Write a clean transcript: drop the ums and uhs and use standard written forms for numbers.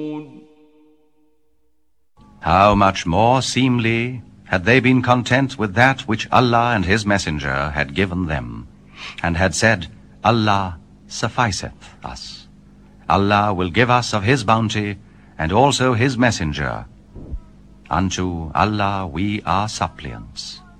How much more seemly had they been content with that which Allah and His Messenger had given them, and had said, Allah sufficeth us. Allah will give us of His bounty, and also His Messenger. Unto Allah we are suppliants.